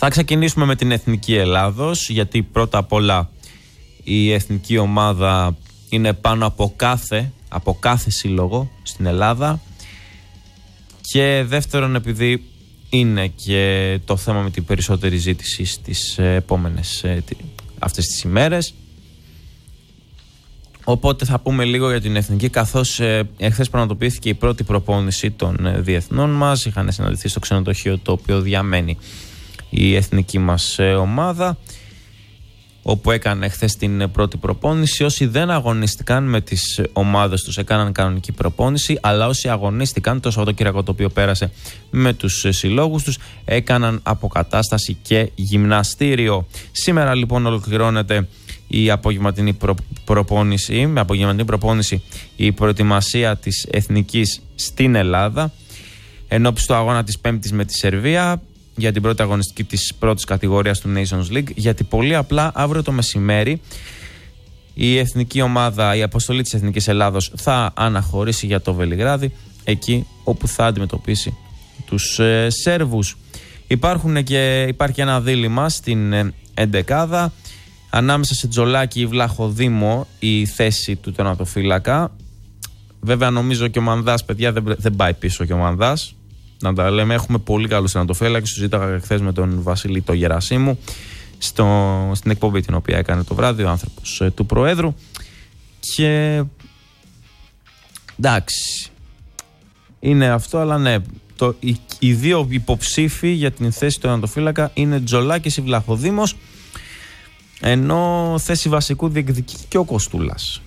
Θα ξεκινήσουμε με την Εθνική Ελλάδος, γιατί πρώτα απ' όλα η εθνική ομάδα είναι πάνω από κάθε σύλλογο στην Ελλάδα, και δεύτερον επειδή είναι και το θέμα με την περισσότερη ζήτηση στις επόμενες αυτές τις ημέρες. Οπότε θα πούμε λίγο για την εθνική, καθώς εχθές πραγματοποιήθηκε η πρώτη προπόνηση των διεθνών μας. Είχαν συναντηθεί στο ξενοδοχείο το οποίο διαμένει η εθνική μας ομάδα, όπου έκανε χθες την πρώτη προπόνηση. Όσοι δεν αγωνίστηκαν με τις ομάδες τους έκαναν κανονική προπόνηση, αλλά όσοι αγωνίστηκαν το Σαββατοκύριακο το οποίο πέρασε με τους συλλόγους τους έκαναν αποκατάσταση και γυμναστήριο. Σήμερα λοιπόν ολοκληρώνεται η απογευματινή προπόνηση, με απογευματινή προπόνηση η προετοιμασία της εθνικής στην Ελλάδα ενώπιση του αγώνα της Πέμπτης με τη Σερβία για την πρώτη αγωνιστική της πρώτης κατηγορίας του Nations League, γιατί πολύ απλά αύριο το μεσημέρι η εθνική ομάδα, η αποστολή της Εθνικής Ελλάδος θα αναχωρήσει για το Βελιγράδι, εκεί όπου θα αντιμετωπίσει τους Σέρβους. Υπάρχει ένα δίλημμα στην εντεκάδα ανάμεσα σε Τζολάκη ή Βλαχοδήμο, η θέση του τερματοφύλακα. Βέβαια νομίζω και ο Μανδάς, παιδιά, δεν πάει πίσω και ο Μανδάς. Να τα λέμε, έχουμε πολύ καλούς τερματοφύλακες. Συζήταγα χθες με τον Βασίλη το Γερασίμου στην εκπομπή την οποία έκανε το βράδυ, ο άνθρωπος του Προέδρου. Και εντάξει, είναι αυτό, αλλά ναι, οι δύο υποψήφοι για την θέση του τερματοφύλακα είναι Τζολάκης ή Βλαχοδήμος, ενώ θέση βασικού διεκδικεί και ο Κοστούλας.